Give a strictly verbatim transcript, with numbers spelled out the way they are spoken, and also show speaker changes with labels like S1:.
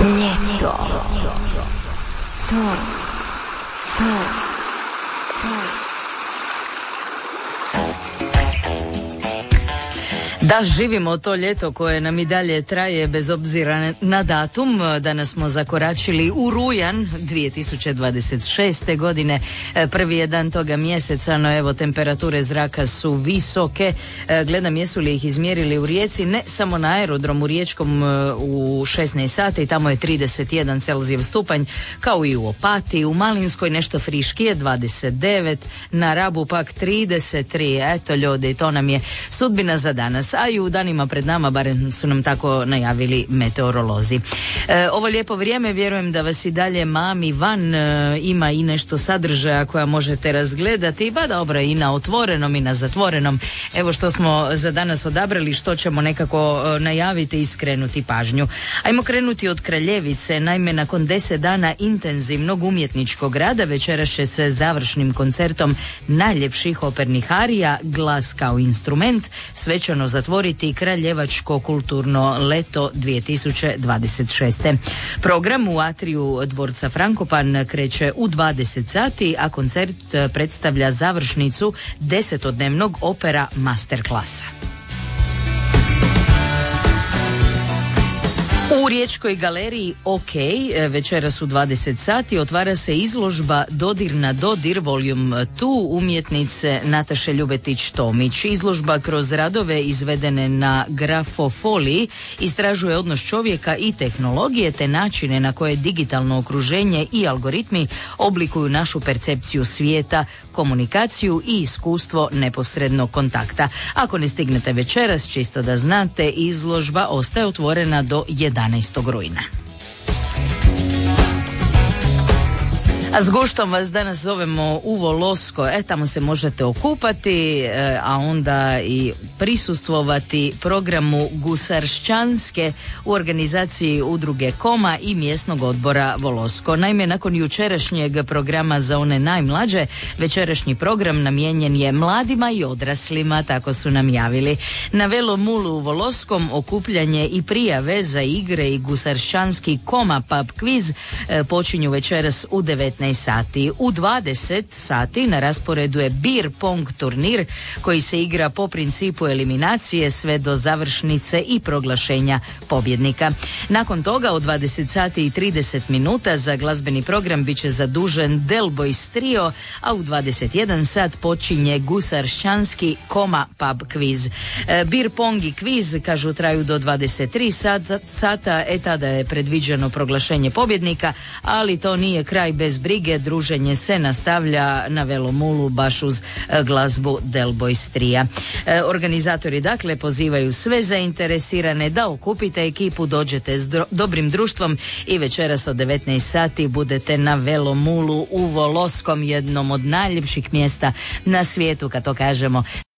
S1: Ljeto. To. To. Da, živimo to ljeto koje nam i dalje traje bez obzira na datum. Danas smo zakoračili u rujan dvije tisuće dvadeset šeste. godine. Prvi je dan toga mjeseca, no evo temperature zraka su visoke. Gledam jesu li ih izmjerili u Rijeci, ne samo na aerodromu riječkom u šesnaest sati, tamo je trideset jedan Celzijev stupanj, kao i u Opatiji, u Malinskoj nešto friškije dvadeset devet, na Rabu pak trideset tri. Eto ljudi, to nam je sudbina za danas. A i u danima pred nama, barem su nam tako najavili meteorolozi. E, ovo lijepo vrijeme, vjerujem da vas i dalje mami van, e, ima i nešto sadržaja koja možete razgledati, ba dobro, i na otvorenom i na zatvorenom. Evo što smo za danas odabrali, što ćemo nekako e, najaviti i skrenuti pažnju. Ajmo krenuti od Kraljevice. Naime, nakon deset dana intenzivnog umjetničkog rada večeras će se završnim koncertom najljepših opernih arija Glas kao instrument svečano zatvoriti Kraljevačko kulturno leto dvije tisuće dvadeset šeste. Program u atriju dvorca Frankopan kreće u dvadeset sati, a koncert predstavlja završnicu desetodnevnog opera masterklasa. U Riječkoj galeriji OK večeras u dvadeset sati otvara se izložba Dodir na dodir Volume dva umjetnice Nataše Ljubetić-Tomić. Izložba kroz radove izvedene na grafofoliji istražuje odnos čovjeka i tehnologije te načine na koje digitalno okruženje i algoritmi oblikuju našu percepciju svijeta, komunikaciju i iskustvo neposrednog kontakta. Ako ne stignete večeras, čisto da znate, izložba ostaje otvorena do jedanaestog rujna. A s guštom vas danas zovemo u Volosko, e tamo se možete okupati, e, a onda i prisustvovati programu Gusaršćanske u organizaciji udruge Koma i mjesnog odbora Volosko. Naime, nakon jučerašnjeg programa za one najmlađe, večerašnji program namijenjen je mladima i odraslima, tako su nam javili. Na Velomulu u Voloskom okupljanje i prijave za igre i Gusaršćanski Koma pub kviz e, počinju večeras u devetnaest sati. U dvadeset sati na rasporedu je beer pong turnir koji se igra po principu eliminacije sve do završnice i proglašenja pobjednika. Nakon toga u dvadeset sati i trideset minuta za glazbeni program bit će zadužen Del Boys trio, a u dvadeset jedan sat počinje Gusaršćanski Koma pub kviz. E, beer pong i kviz, kažu, traju do dvadeset tri sata, sata, e tada je predviđeno proglašenje pobjednika, ali to nije kraj bez brige, druženje se nastavlja na Velomulu baš uz e, glazbu Del Boys trija. E, organizatori dakle pozivaju sve zainteresirane da okupite ekipu, dođete s dro- dobrim društvom i večeras od devetnaest sati budete na Velomulu u Voloskom, jednom od najljepših mjesta na svijetu, kad to kažemo.